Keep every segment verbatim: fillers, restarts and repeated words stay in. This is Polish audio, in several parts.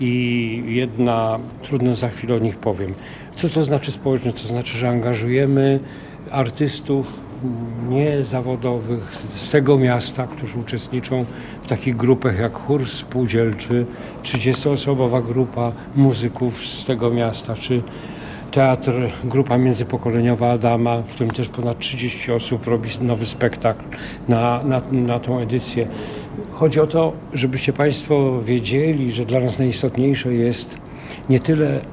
i jedna, trudno, za chwilę o nich powiem. Co to znaczy społeczne? To znaczy, że angażujemy artystów niezawodowych z tego miasta, którzy uczestniczą w takich grupach jak chór spółdzielczy, trzydziestoosobowa grupa muzyków z tego miasta, czy teatr, grupa międzypokoleniowa Adama, w którym też ponad trzydzieści osób robi nowy spektakl na, na, na tą edycję. Chodzi o to, żebyście Państwo wiedzieli, że dla nas najistotniejsze jest nie tyle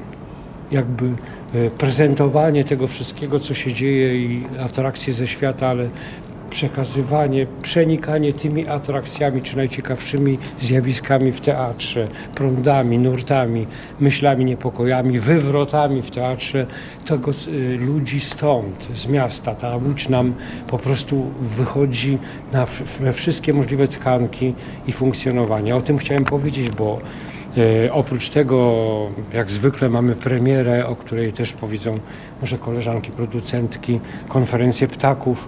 jakby prezentowanie tego wszystkiego, co się dzieje i atrakcje ze świata, ale przekazywanie, przenikanie tymi atrakcjami czy najciekawszymi zjawiskami w teatrze, prądami, nurtami, myślami, niepokojami, wywrotami w teatrze tego ludzi stąd, z miasta. Ta łódź nam po prostu wychodzi na we wszystkie możliwe tkanki i funkcjonowanie. O tym chciałem powiedzieć, bo E, oprócz tego, jak zwykle, mamy premierę, o której też powiedzą może koleżanki producentki, konferencję ptaków.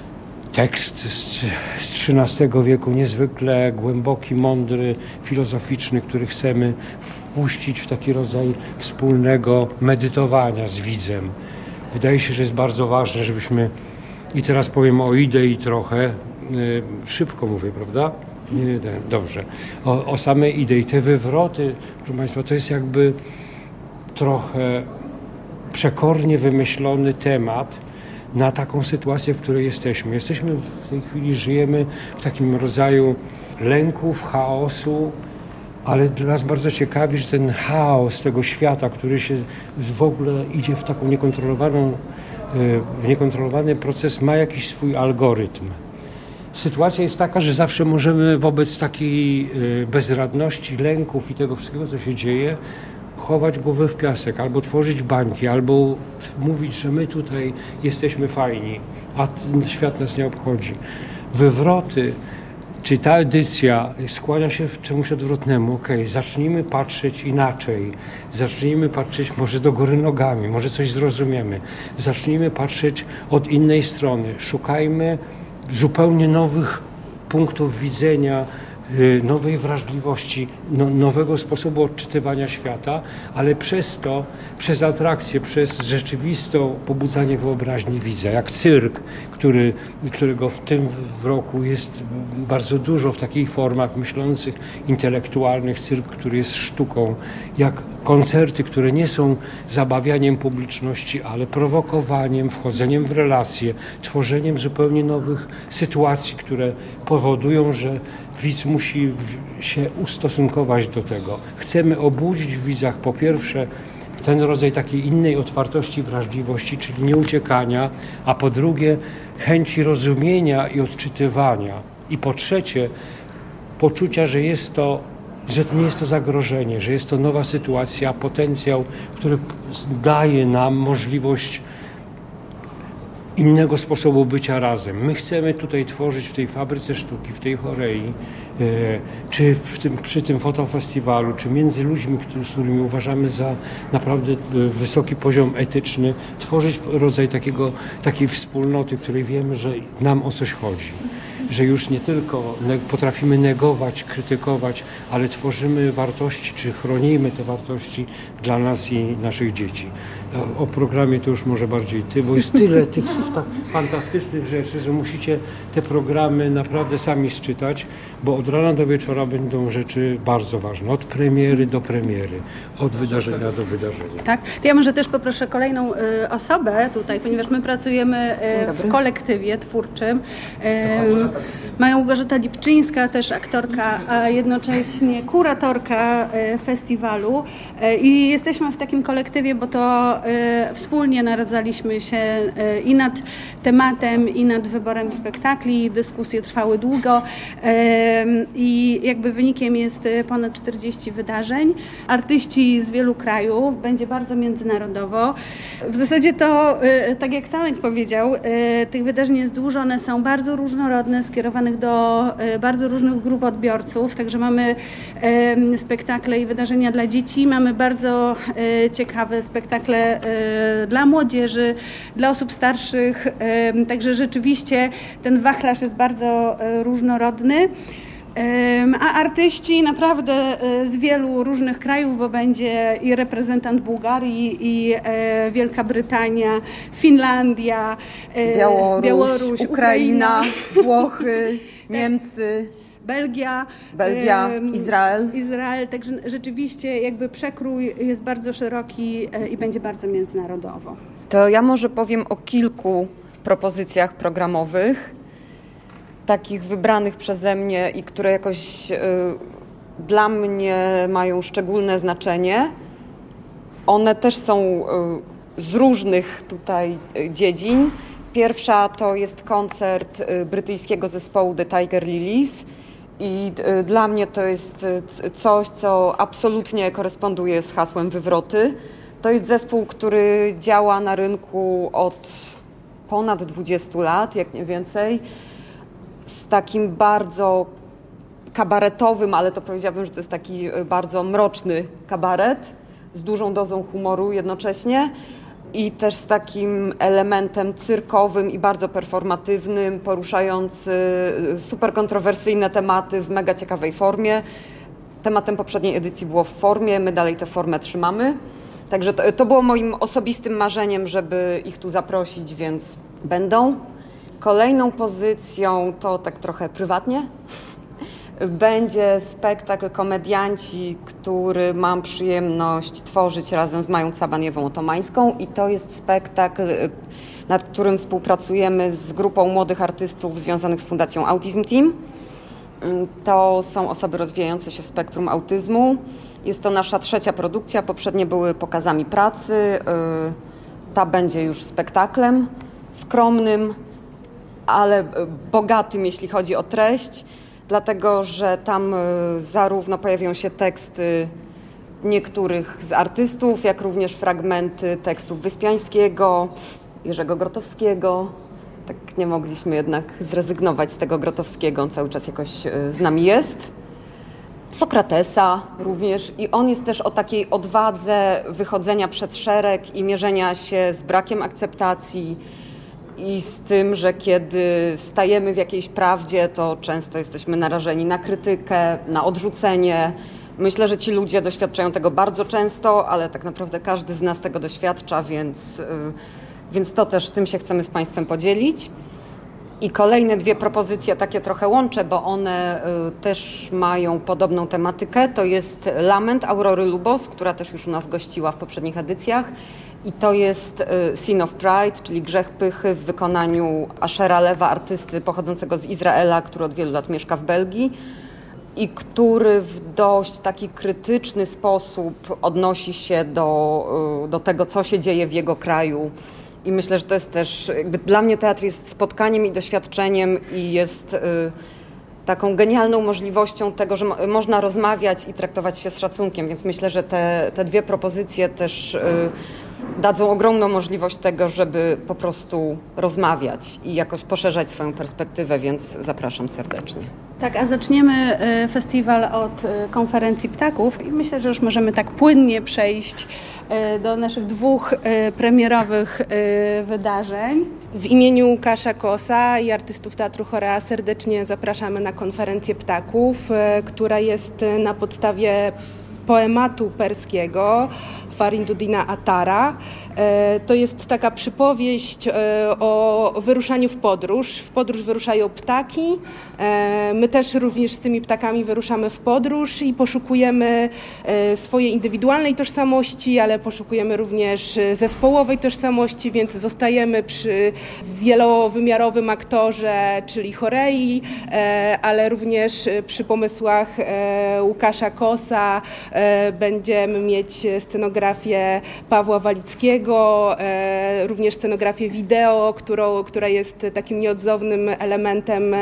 Tekst z, z trzynastego wieku, niezwykle głęboki, mądry, filozoficzny, który chcemy wpuścić w taki rodzaj wspólnego medytowania z widzem. Wydaje się, że jest bardzo ważne, żebyśmy, i teraz powiem o idei trochę, e, szybko mówię, prawda? Nie, dobrze. O, o samej idei. Te wywroty, proszę Państwa, to jest jakby trochę przekornie wymyślony temat na taką sytuację, w której jesteśmy. Jesteśmy w tej chwili, żyjemy w takim rodzaju lęków, chaosu, ale dla nas bardzo ciekawi, że ten chaos tego świata, który się w ogóle idzie w taką niekontrolowaną, w niekontrolowany proces, ma jakiś swój algorytm. Sytuacja jest taka, że zawsze możemy wobec takiej bezradności, lęków i tego wszystkiego, co się dzieje, chować głowę w piasek, albo tworzyć bańki, albo mówić, że my tutaj jesteśmy fajni, a ten świat nas nie obchodzi. Wywroty, czy ta edycja skłania się w czemuś odwrotnemu. Okej, okay, zacznijmy patrzeć inaczej, zacznijmy patrzeć może do góry nogami, może coś zrozumiemy, zacznijmy patrzeć od innej strony, szukajmy zupełnie nowych punktów widzenia, nowej wrażliwości, no, nowego sposobu odczytywania świata, ale przez to, przez atrakcję, przez rzeczywiste pobudzanie wyobraźni widza, jak cyrk, który, którego w tym roku jest bardzo dużo w takich formach myślących, intelektualnych, cyrk, który jest sztuką, jak koncerty, które nie są zabawianiem publiczności, ale prowokowaniem, wchodzeniem w relacje, tworzeniem zupełnie nowych sytuacji, które powodują, że widz musi się ustosunkować do tego. Chcemy obudzić w widzach po pierwsze ten rodzaj takiej innej otwartości, wrażliwości, czyli nieuciekania, a po drugie chęci rozumienia i odczytywania. I po trzecie poczucia, że jest to, że nie jest to zagrożenie, że jest to nowa sytuacja, potencjał, który daje nam możliwość innego sposobu bycia razem. My chcemy tutaj tworzyć w tej fabryce sztuki, w tej chorei, e, czy w tym, przy tym fotofestiwalu, czy między ludźmi, który, z którymi uważamy za naprawdę wysoki poziom etyczny, tworzyć rodzaj takiego, takiej wspólnoty, której wiemy, że nam o coś chodzi. Że już nie tylko potrafimy negować, krytykować, ale tworzymy wartości, czy chronimy te wartości dla nas i naszych dzieci. O programie to już może bardziej ty, bo jest tyle tych tak fantastycznych rzeczy, że musicie te programy naprawdę sami sczytać, bo od rana do wieczora będą rzeczy bardzo ważne, od premiery do premiery, od wydarzenia do wydarzenia. Tak, ja może też poproszę kolejną y, osobę tutaj, ponieważ my pracujemy y, w kolektywie twórczym. Y, Małgorzata Lipczyńska, też aktorka, a jednocześnie kuratorka y, festiwalu y, i jesteśmy w takim kolektywie, bo to y, wspólnie naradzaliśmy się y, i nad tematem, i nad wyborem spektakli. Dyskusje trwały długo y, i jakby wynikiem jest ponad czterdzieści wydarzeń. Artyści z wielu krajów, będzie bardzo międzynarodowo. W zasadzie to, tak jak Tomek powiedział, tych wydarzeń jest dużo, one są bardzo różnorodne, skierowanych do bardzo różnych grup odbiorców, także mamy spektakle i wydarzenia dla dzieci, mamy bardzo ciekawe spektakle dla młodzieży, dla osób starszych, także rzeczywiście ten wachlarz jest bardzo różnorodny. A artyści naprawdę z wielu różnych krajów, bo będzie i reprezentant Bułgarii, i Wielka Brytania, Finlandia, Białoruś, Białoruś Ukraina, Ukraina, Włochy, Niemcy. Belgia, Belgia, Izrael. Izrael, także rzeczywiście jakby przekrój jest bardzo szeroki i będzie bardzo międzynarodowo. To ja może powiem o kilku propozycjach programowych, takich wybranych przeze mnie i które jakoś y, dla mnie mają szczególne znaczenie. One też są y, z różnych tutaj y, dziedzin. Pierwsza to jest koncert y, brytyjskiego zespołu The Tiger Lilies i y, dla mnie to jest y, coś, co absolutnie koresponduje z hasłem Wywroty. To jest zespół, który działa na rynku od ponad dwudziestu lat, jak nie więcej, z takim bardzo kabaretowym, ale to powiedziałabym, że to jest taki bardzo mroczny kabaret, z dużą dozą humoru jednocześnie i też z takim elementem cyrkowym i bardzo performatywnym, poruszający super kontrowersyjne tematy w mega ciekawej formie. Tematem poprzedniej edycji było w formie, my dalej tę formę trzymamy. Także to, to było moim osobistym marzeniem, żeby ich tu zaprosić, więc będą. Kolejną pozycją, to tak trochę prywatnie, będzie spektakl Komedianci, który mam przyjemność tworzyć razem z Mają Cabaniewą Otomańską i to jest spektakl, nad którym współpracujemy z grupą młodych artystów związanych z Fundacją Autism Team. To są osoby rozwijające się w spektrum autyzmu. Jest to nasza trzecia produkcja, poprzednie były pokazami pracy. Ta będzie już spektaklem skromnym, ale bogatym, jeśli chodzi o treść, dlatego że tam zarówno pojawią się teksty niektórych z artystów, jak również fragmenty tekstów Wyspiańskiego, Jerzego Grotowskiego. Tak nie mogliśmy jednak zrezygnować z tego Grotowskiego, on cały czas jakoś z nami jest. Sokratesa również i on jest też o takiej odwadze wychodzenia przed szereg i mierzenia się z brakiem akceptacji i z tym, że kiedy stajemy w jakiejś prawdzie, to często jesteśmy narażeni na krytykę, na odrzucenie. Myślę, że ci ludzie doświadczają tego bardzo często, ale tak naprawdę każdy z nas tego doświadcza, więc, więc to też tym się chcemy z Państwem podzielić. I kolejne dwie propozycje takie trochę łączę, bo one też mają podobną tematykę. To jest Lament Aurory Lubos, która też już u nas gościła w poprzednich edycjach. I to jest Sin of Pride, czyli Grzech Pychy w wykonaniu Ashera Lewa, artysty pochodzącego z Izraela, który od wielu lat mieszka w Belgii i który w dość taki krytyczny sposób odnosi się do, do tego, co się dzieje w jego kraju. I myślę, że to jest też, jakby dla mnie teatr jest spotkaniem i doświadczeniem i jest y, taką genialną możliwością tego, że mo- można rozmawiać i traktować się z szacunkiem, więc myślę, że te, te dwie propozycje też y, dadzą ogromną możliwość tego, żeby po prostu rozmawiać i jakoś poszerzać swoją perspektywę, więc zapraszam serdecznie. Tak, a zaczniemy festiwal od konferencji ptaków i myślę, że już możemy tak płynnie przejść do naszych dwóch premierowych wydarzeń. W imieniu Łukasza Kosa i artystów Teatru Chorea serdecznie zapraszamy na konferencję ptaków, która jest na podstawie poematu perskiego Faridudina Atara. To jest taka przypowieść o wyruszaniu w podróż. W podróż wyruszają ptaki. My też również z tymi ptakami wyruszamy w podróż i poszukujemy swojej indywidualnej tożsamości, ale poszukujemy również zespołowej tożsamości, więc zostajemy przy wielowymiarowym aktorze, czyli Chorei, ale również przy pomysłach Łukasza Kosa. Będziemy mieć scenografię Pawła Walickiego, również scenografię wideo, którą, która jest takim nieodzownym elementem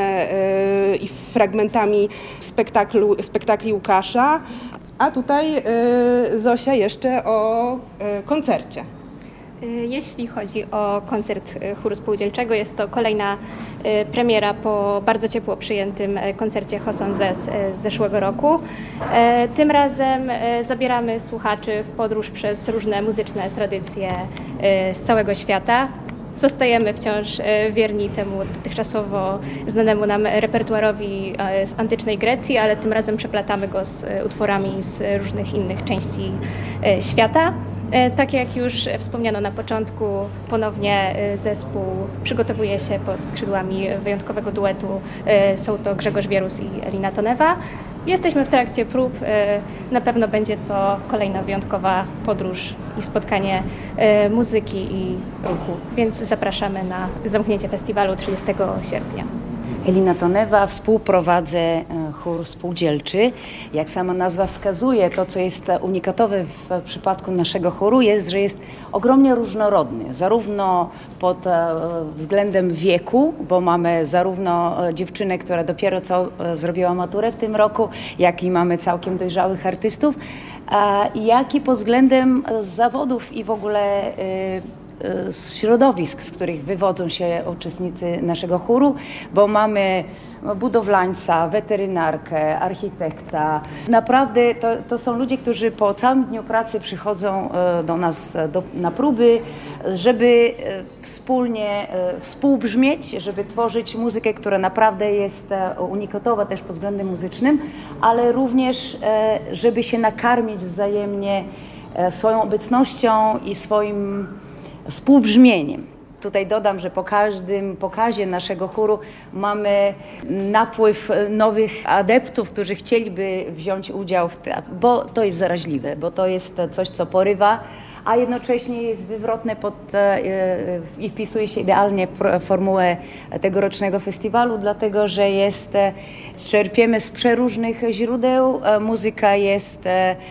i fragmentami spektaklu, spektakli Łukasza. A tutaj Zosia jeszcze o koncercie. Jeśli chodzi o koncert chóru spółdzielczego, jest to kolejna premiera po bardzo ciepło przyjętym koncercie Hosonze z zeszłego roku. Tym razem zabieramy słuchaczy w podróż przez różne muzyczne tradycje z całego świata. Zostajemy wciąż wierni temu dotychczasowo znanemu nam repertuarowi z antycznej Grecji, ale tym razem przeplatamy go z utworami z różnych innych części świata. Tak jak już wspomniano na początku, ponownie zespół przygotowuje się pod skrzydłami wyjątkowego duetu. Są to Grzegorz Wierus i Elina Tonewa. Jesteśmy w trakcie prób. Na pewno będzie to kolejna wyjątkowa podróż i spotkanie muzyki i ruchu, więc zapraszamy na zamknięcie festiwalu trzydziestego sierpnia. Elina Tonewa, współprowadzę chór spółdzielczy. Jak sama nazwa wskazuje, to co jest unikatowe w przypadku naszego chóru jest, że jest ogromnie różnorodny, zarówno pod względem wieku, bo mamy zarówno dziewczynę, która dopiero co zrobiła maturę w tym roku, jak i mamy całkiem dojrzałych artystów, jak i pod względem zawodów i w ogóle z środowisk, z których wywodzą się uczestnicy naszego chóru, bo mamy budowlańca, weterynarkę, architekta. Naprawdę to, to są ludzie, którzy po całym dniu pracy przychodzą do nas do, na próby, żeby wspólnie współbrzmieć, żeby tworzyć muzykę, która naprawdę jest unikatowa też pod względem muzycznym, ale również żeby się nakarmić wzajemnie swoją obecnością i swoim współbrzmieniem. Tutaj dodam, że po każdym pokazie naszego chóru mamy napływ nowych adeptów, którzy chcieliby wziąć udział w tym, bo to jest zaraźliwe, bo to jest coś, co porywa, a jednocześnie jest wywrotne pod, i wpisuje się idealnie w formułę tegorocznego festiwalu, dlatego że jest, czerpiemy z przeróżnych źródeł, muzyka jest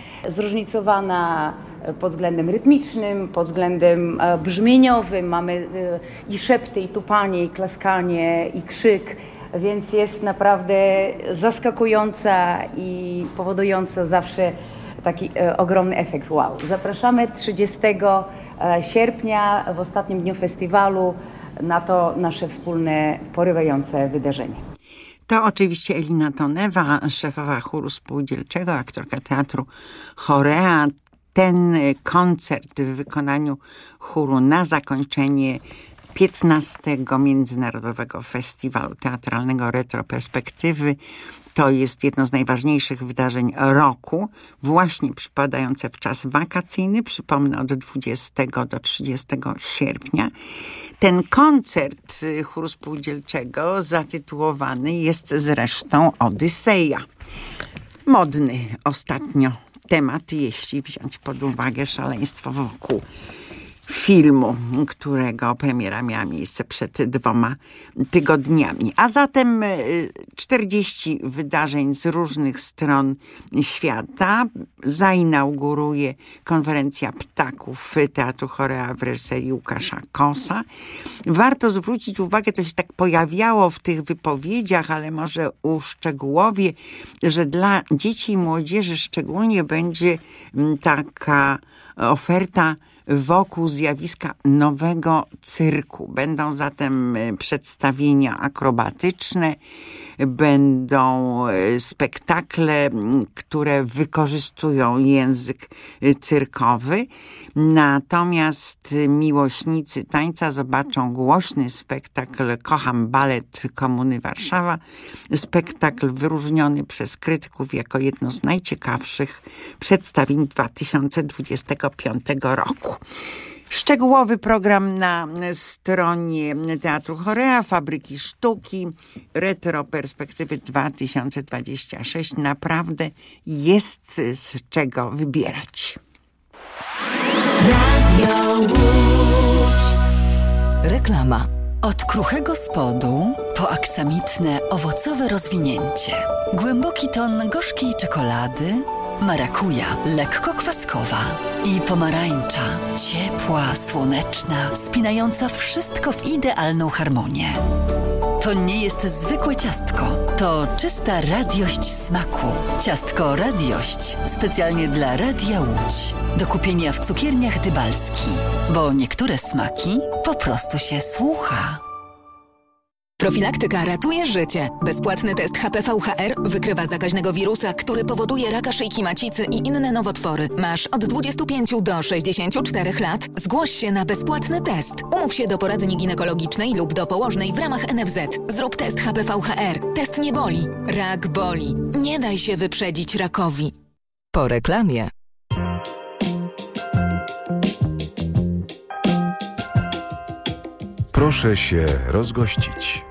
zróżnicowana pod względem rytmicznym, pod względem brzmieniowym. Mamy i szepty, i tupanie, i klaskanie, i krzyk, więc jest naprawdę zaskakująca i powodująca zawsze taki ogromny efekt wow. Zapraszamy trzydziestego sierpnia w ostatnim dniu festiwalu na to nasze wspólne, porywające wydarzenie. To oczywiście Elina Tonewa, szefowa chóru spółdzielczego, aktorka teatru Chorea. Ten koncert w wykonaniu chóru na zakończenie piętnastego Międzynarodowego Festiwalu Teatralnego Retroperspektywy to jest jedno z najważniejszych wydarzeń roku, właśnie przypadające w czas wakacyjny, przypomnę od dwudziestego do trzydziestego sierpnia. Ten koncert chóru spółdzielczego zatytułowany jest zresztą Odyseja. Modny ostatnio temat, jeśli wziąć pod uwagę szaleństwo wokół filmu, którego premiera miała miejsce przed dwoma tygodniami. A zatem czterdzieści wydarzeń z różnych stron świata zainauguruje konferencja Ptaków Teatru Chorea w reżyserii Łukasza Kosa. Warto zwrócić uwagę, to się tak pojawiało w tych wypowiedziach, ale może uszczegółowię, że dla dzieci i młodzieży szczególnie będzie taka oferta wokół zjawiska nowego cyrku. Będą zatem przedstawienia akrobatyczne, będą spektakle, które wykorzystują język cyrkowy. Natomiast miłośnicy tańca zobaczą głośny spektakl Kocham Balet Komuny Warszawa. Spektakl wyróżniony przez krytyków jako jedno z najciekawszych przedstawień dwa tysiące dwudziestego piątego roku. Szczegółowy program na stronie Teatru Chorea, Fabryki Sztuki, Retroperspektywy dwa tysiące dwudziesty szósty. Naprawdę jest z czego wybierać. Radio Łódź. Reklama. Od kruchego spodu po aksamitne, owocowe rozwinięcie. Głęboki ton gorzkiej czekolady, marakuja, lekko kwaskowa i pomarańcza, ciepła, słoneczna, spinająca wszystko w idealną harmonię. To nie jest zwykłe ciastko, to czysta radiość smaku. Ciastko Radiość specjalnie dla Radia Łódź. Do kupienia w cukierniach Dybalski, bo niektóre smaki po prostu się słucha. Profilaktyka ratuje życie. Bezpłatny test H P V H R wykrywa zakaźnego wirusa, który powoduje raka szyjki macicy i inne nowotwory. Masz od dwudziestu pięciu do sześćdziesięciu czterech lat. Zgłoś się na bezpłatny test. Umów się do poradni ginekologicznej lub do położnej w ramach N F Z. Zrób test H P V H R. Test nie boli. Rak boli. Nie daj się wyprzedzić rakowi. Po reklamie. Proszę się rozgościć.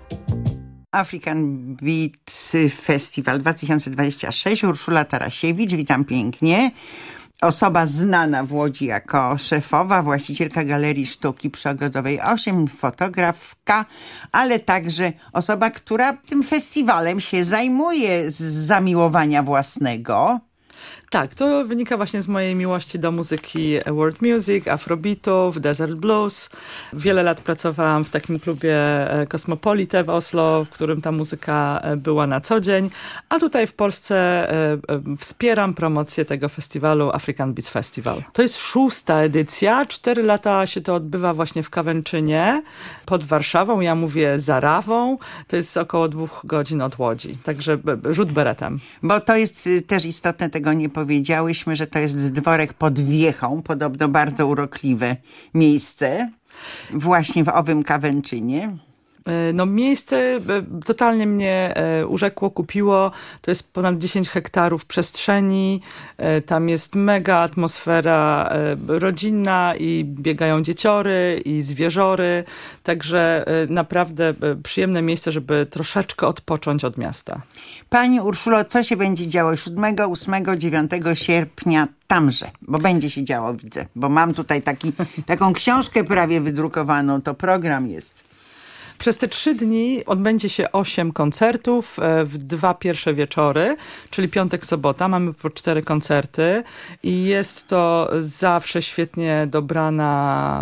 African Beat Festival dwa tysiące dwudziesty szósty. Urszula Tarasiewicz, witam pięknie. Osoba znana w Łodzi jako szefowa, właścicielka Galerii Sztuki przy Ogrodowej osiem, fotografka, ale także osoba, która tym festiwalem się zajmuje z zamiłowania własnego. Tak, to wynika właśnie z mojej miłości do muzyki world music, afrobeatów, desert blues. Wiele lat pracowałam w takim klubie Cosmopolite w Oslo, w którym ta muzyka była na co dzień, a tutaj w Polsce wspieram promocję tego festiwalu African Beats Festival. To jest szósta edycja, cztery lata się to odbywa właśnie w Kawęczynie pod Warszawą, ja mówię Zarawą, to jest około dwóch godzin od Łodzi, także rzut beretem. Bo to jest też istotne, tego nie powiedziałyśmy, że to jest dworek pod Wiechą, podobno bardzo urokliwe miejsce, właśnie w owym Kawęczynie. No miejsce totalnie mnie urzekło, kupiło. To jest ponad dziesięć hektarów przestrzeni. Tam jest mega atmosfera rodzinna i biegają dzieciory i zwierzory. Także naprawdę przyjemne miejsce, żeby troszeczkę odpocząć od miasta. Pani Urszulo, co się będzie działo siódmego, ósmego, dziewiątego sierpnia tamże? Bo będzie się działo, widzę. Bo mam tutaj taki, taką książkę prawie wydrukowaną. To program jest. Przez te trzy dni odbędzie się osiem koncertów w dwa pierwsze wieczory, czyli piątek, sobota. Mamy po cztery koncerty i jest to zawsze świetnie dobrana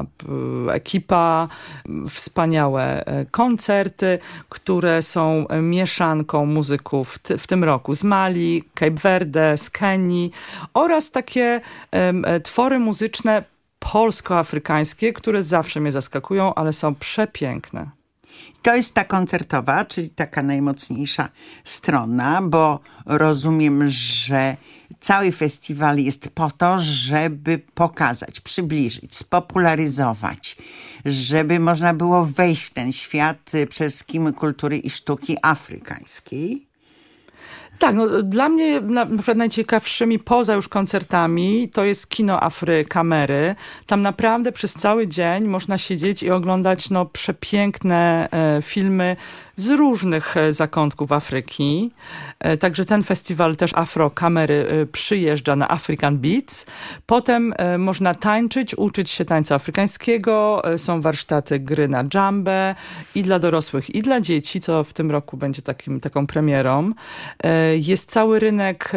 ekipa, wspaniałe koncerty, które są mieszanką muzyków w tym roku z Mali, Cape Verde, z Kenii oraz takie um, twory muzyczne polsko-afrykańskie, które zawsze mnie zaskakują, ale są przepiękne. To jest ta koncertowa, czyli taka najmocniejsza strona, bo rozumiem, że cały festiwal jest po to, żeby pokazać, przybliżyć, spopularyzować, żeby można było wejść w ten świat przede wszystkim kultury i sztuki afrykańskiej. Tak, no, dla mnie na, na przykład najciekawszymi poza już koncertami to jest kino Afrykamery. Tam naprawdę przez cały dzień można siedzieć i oglądać no, przepiękne e, filmy z różnych e, zakątków Afryki. E, także ten festiwal też Afrokamery e, przyjeżdża na African Beats. Potem e, można tańczyć, uczyć się tańca afrykańskiego. E, są warsztaty gry na dżambę i dla dorosłych, i dla dzieci, co w tym roku będzie takim, taką premierą. E, Jest cały rynek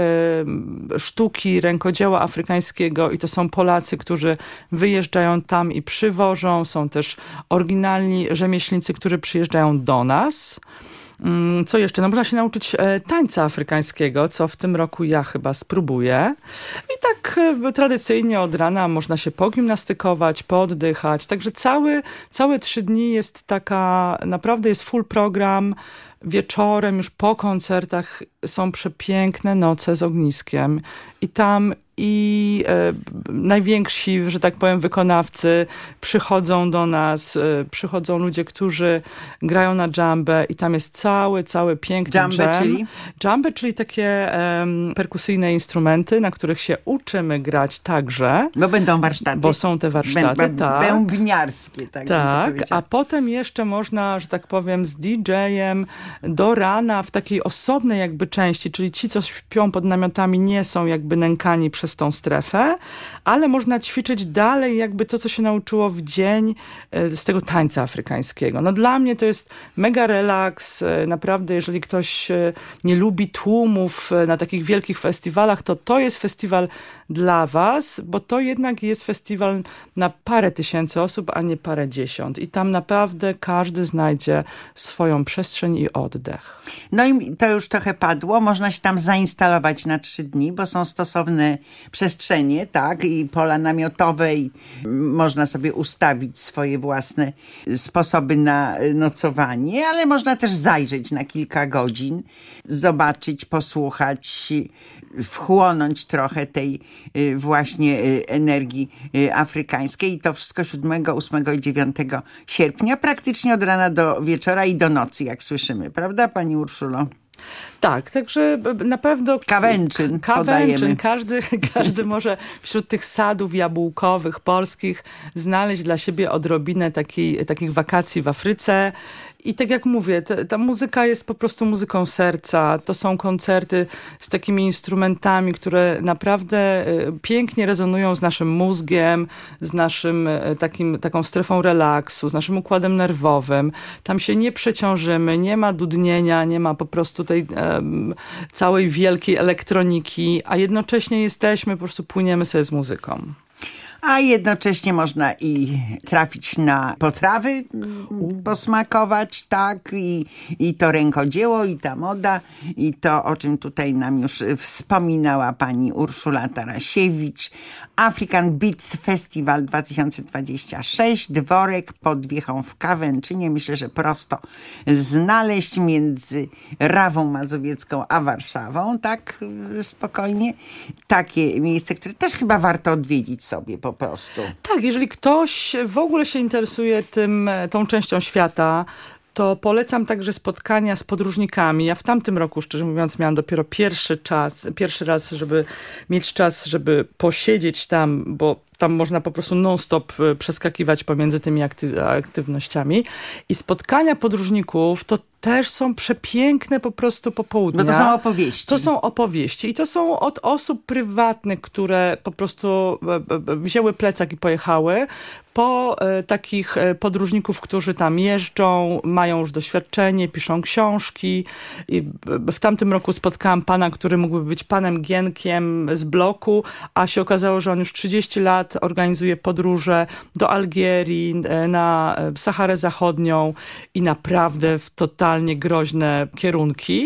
sztuki, rękodzieła afrykańskiego i to są Polacy, którzy wyjeżdżają tam i przywożą. Są też oryginalni rzemieślnicy, którzy przyjeżdżają do nas. Co jeszcze? No można się nauczyć tańca afrykańskiego, co w tym roku ja chyba spróbuję. I tak tradycyjnie od rana można się pogimnastykować, pooddychać. Także cały, całe trzy dni jest taka, naprawdę jest full program. Wieczorem już po koncertach są przepiękne noce z ogniskiem i tam i e, najwięksi, że tak powiem, wykonawcy przychodzą do nas, e, przychodzą ludzie, którzy grają na dżambę i tam jest cały, cały piękny dżambę, dżem. czyli? Dżambę, czyli takie e, perkusyjne instrumenty, na których się uczymy grać także. Bo będą warsztaty. Bo są te warsztaty, Bę, bę, tak. Bębniarskie, tak. Tak, a potem jeszcze można, że tak powiem, z didżejem do rana w takiej osobnej jakby części, czyli ci, co śpią pod namiotami, nie są jakby nękani przez tą strefę, ale można ćwiczyć dalej jakby to, co się nauczyło w dzień z tego tańca afrykańskiego. No dla mnie to jest mega relaks. Naprawdę, jeżeli ktoś nie lubi tłumów na takich wielkich festiwalach, to to jest festiwal dla was, bo to jednak jest festiwal na parę tysięcy osób, a nie parę dziesiąt. I tam naprawdę każdy znajdzie swoją przestrzeń i oddech. No i to już trochę padło. Można się tam zainstalować na trzy dni, bo są stosowne przestrzenie, tak, i pola namiotowe i można sobie ustawić swoje własne sposoby na nocowanie, ale można też zajrzeć na kilka godzin, zobaczyć, posłuchać, wchłonąć trochę tej właśnie energii afrykańskiej. I to wszystko siódmego, ósmego i dziewiątego sierpnia, praktycznie od rana do wieczora i do nocy, jak słyszymy. Prawda, pani Urszulo? Tak, także na pewno Kawęczyn, Kawęczyn. Każdy, każdy może wśród tych sadów jabłkowych polskich znaleźć dla siebie odrobinę takiej, takich wakacji w Afryce. I tak jak mówię, ta, ta muzyka jest po prostu muzyką serca. To są koncerty z takimi instrumentami, które naprawdę pięknie rezonują z naszym mózgiem, z naszym takim, taką strefą relaksu, z naszym układem nerwowym. Tam się nie przeciążymy, nie ma dudnienia, nie ma po prostu tej um, całej wielkiej elektroniki, a jednocześnie jesteśmy, po prostu płyniemy sobie z muzyką. A jednocześnie można i trafić na potrawy, posmakować, tak, i, i to rękodzieło, i ta moda, i to, o czym tutaj nam już wspominała pani Urszula Tarasiewicz. African Beats Festival dwa tysiące dwudziesty szósty, Dworek pod Wiechą w Kawęczynie. Myślę, że prosto znaleźć między Rawą Mazowiecką a Warszawą, tak spokojnie. Takie miejsce, które też chyba warto odwiedzić sobie po prostu. Tak, jeżeli ktoś w ogóle się interesuje tym, tą częścią świata, to polecam także spotkania z podróżnikami. Ja w tamtym roku, szczerze mówiąc, miałam dopiero pierwszy czas, pierwszy raz, żeby mieć czas, żeby posiedzieć tam, bo tam można po prostu non-stop przeskakiwać pomiędzy tymi akty- aktywnościami. I spotkania podróżników to też są przepiękne po prostu popołudnia. Bo to są opowieści. To są opowieści i to są od osób prywatnych, które po prostu wzięły plecak i pojechały, po e, takich podróżników, którzy tam jeżdżą, mają już doświadczenie, piszą książki. I w tamtym roku spotkałam pana, który mógłby być panem Gienkiem z bloku, a się okazało, że on już trzydzieści lat organizuje podróże do Algierii, na Saharę Zachodnią i naprawdę w totalnie groźne kierunki.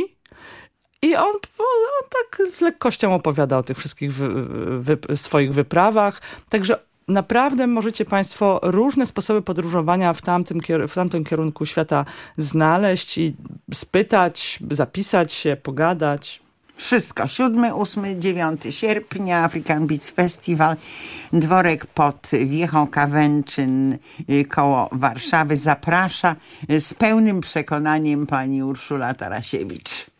I on, on tak z lekkością opowiada o tych wszystkich wy, wy, swoich wyprawach. Także naprawdę możecie państwo różne sposoby podróżowania w tamtym, w tamtym kierunku świata znaleźć i spytać, zapisać się, pogadać. Wszystko. siódmego, ósmego, dziewiątego sierpnia, African Beats Festival, Dworek pod Wiechą Kawęczyn koło Warszawy. Zaprasza z pełnym przekonaniem pani Urszula Tarasiewicz.